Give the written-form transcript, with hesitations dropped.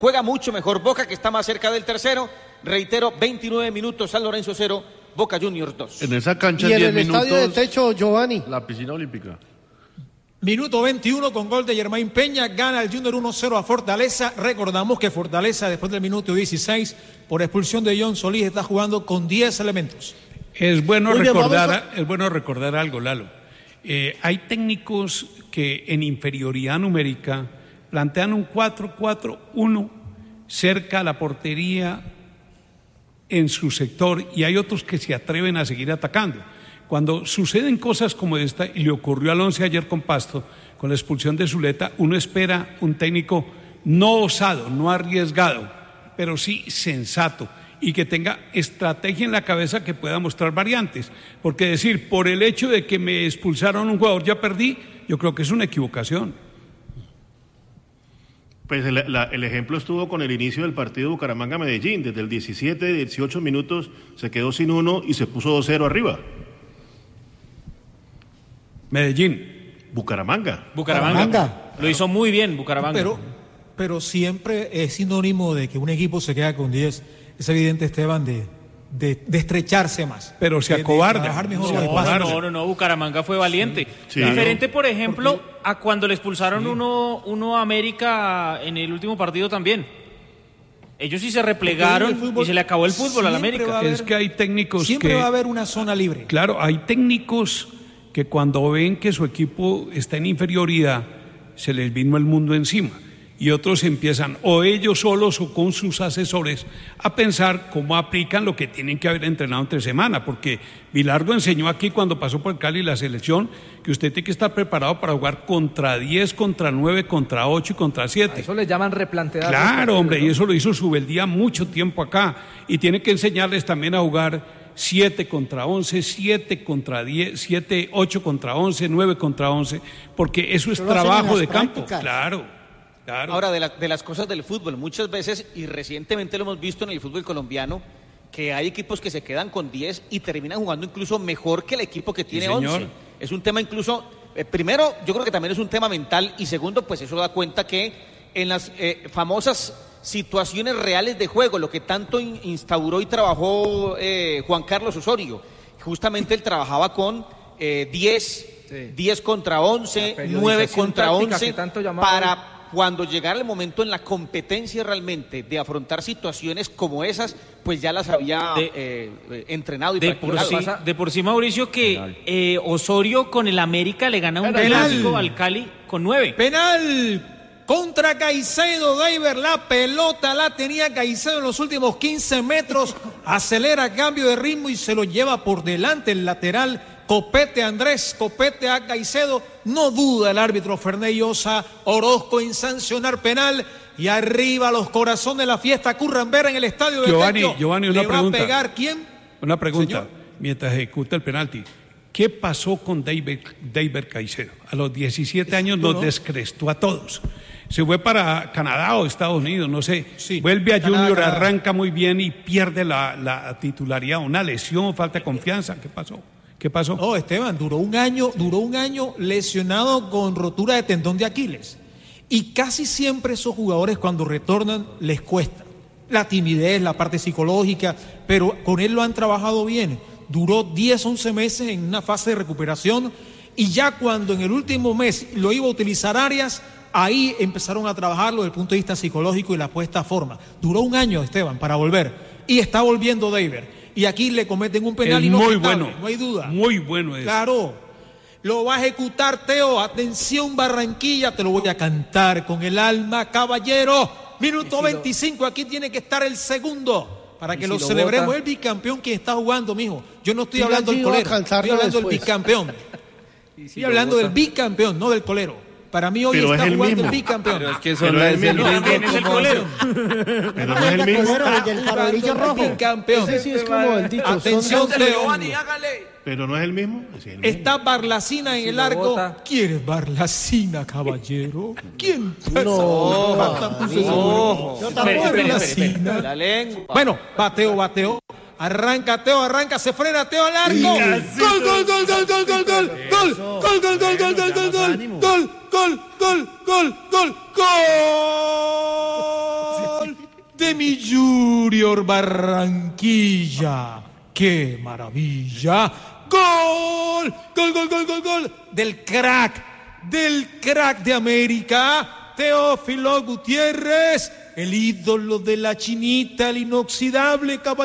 Juega mucho mejor Boca, que está más cerca del tercero. Reitero, 29 minutos, San Lorenzo 0, Boca Juniors 2. En esa cancha y en 10 el minutos, estadio de techo, Giovanni. la piscina olímpica. Minuto 21 con gol de Germain Peña, gana el Junior 1-0 a Fortaleza. Recordamos que Fortaleza después del minuto 16, por expulsión de John Solís, está jugando con 10 elementos. Es bueno recordar algo, Lalo. Hay técnicos que en inferioridad numérica plantean un 4-4-1 cerca a la portería en su sector y hay otros que se atreven a seguir atacando. Cuando suceden cosas como esta, y le ocurrió al Once ayer con Pasto, con la expulsión de Zuleta, uno espera un técnico no osado, no arriesgado, pero sí sensato y que tenga estrategia en la cabeza que pueda mostrar variantes. Porque decir, por el hecho de que me expulsaron un jugador ya perdí, yo creo que es una equivocación. Pues el ejemplo estuvo con el inicio del partido Bucaramanga-Medellín. Desde el 17, 18 minutos se quedó sin uno y se puso 2-0 arriba. Medellín. Bucaramanga. Lo hizo muy bien Bucaramanga. Pero siempre es sinónimo de que un equipo se queda con 10. Es evidente, Esteban, de estrecharse más. Pero se acobarda. No, Bucaramanga fue valiente. Sí. Diferente, por ejemplo, a cuando le expulsaron uno a América en el último partido también. Ellos sí se replegaron y se le acabó el fútbol al América. Es que hay técnicos siempre va a haber una zona libre. Claro, hay técnicos que cuando ven que su equipo está en inferioridad, se les vino el mundo encima. Y otros empiezan, o ellos solos o con sus asesores, a pensar cómo aplican lo que tienen que haber entrenado entre semana, porque Bilardo enseñó aquí cuando pasó por Cali la selección que usted tiene que estar preparado para jugar contra 10, contra 9, contra 8 y contra 7. A eso le llaman replantear. Claro, hombre, y eso lo hizo Subeldía mucho tiempo acá, y tiene que enseñarles también a jugar 7 contra 11, 7 contra 10, 7, 8 contra 11, 9 contra 11, porque eso es trabajo de campo, claro. Ahora, de las cosas del fútbol, muchas veces, y recientemente lo hemos visto en el fútbol colombiano, que hay equipos que se quedan con 10 y terminan jugando incluso mejor que el equipo que tiene 11. Es un tema incluso, primero, yo creo que también es un tema mental, y segundo, pues eso da cuenta que en las famosas situaciones reales de juego, lo que tanto instauró y trabajó Juan Carlos Osorio, justamente él trabajaba con 10 contra 11, 9 contra 11, para cuando llegara el momento en la competencia realmente de afrontar situaciones como esas, pues ya las había entrenado y practicado. De por sí, Mauricio, que Osorio con el América le gana un clásico al Cali con 9. Penal contra Caicedo, David, la pelota la tenía Caicedo en los últimos 15 metros, acelera, cambio de ritmo y se lo lleva por delante el lateral. Copete Andrés, copete a Caicedo, no duda el árbitro Ferney Llosa Orozco en sancionar penal, y arriba los corazones de la fiesta Currambera en el estadio de Techo. Giovanni, una pregunta. ¿Le va a pegar quién? Una pregunta, ¿Señor? Mientras ejecuta el penalti, ¿qué pasó con David Caicedo? A los 17 años nos descrestó a todos. Se fue para Canadá o Estados Unidos, no sé. Sí, vuelve a Junior, arranca muy bien y pierde la titularidad. Una lesión, falta de confianza. ¿Qué pasó? No, Esteban, duró un año lesionado con rotura de tendón de Aquiles. Y casi siempre esos jugadores cuando retornan les cuesta. La timidez, la parte psicológica, pero con él lo han trabajado bien. Duró 10, 11 meses en una fase de recuperación y ya cuando en el último mes lo iba a utilizar Arias, ahí empezaron a trabajarlo desde el punto de vista psicológico y la puesta a forma. Duró un año, Esteban, para volver. Y está volviendo David. Y aquí le cometen un penal inobjetable, no hay duda. Muy bueno es. Claro, lo va a ejecutar Teo. Atención Barranquilla, te lo voy a cantar con el alma, caballero. Minuto 25, aquí tiene que estar el segundo para que lo celebremos. El bicampeón que está jugando, mijo. Yo no estoy hablando del colero, estoy hablando del bicampeón. Estoy hablando del bicampeón, no del colero. Para mí hoy está jugando el bicampeón. Pero es que eso no es el colero. Pero no es el mismo. El del farolillo rojo. Bicampeón. Ese sí es como el dicho. Atención, Teo. Pero no es el mismo. Está Barlacina en el arco. ¿Quién es Barlacina, caballero? ¿Quién? No. Barlacina. La lengua. Bueno, bateo. Arranca Teo, se frena Teo al arco. Gol. de mi Junior Barranquilla. ¡Qué maravilla! ¡Gol! ¡Gol, gol, gol, gol, gol! Del crack de América, Teófilo Gutiérrez, el ídolo de la Chinita, el inoxidable caballero.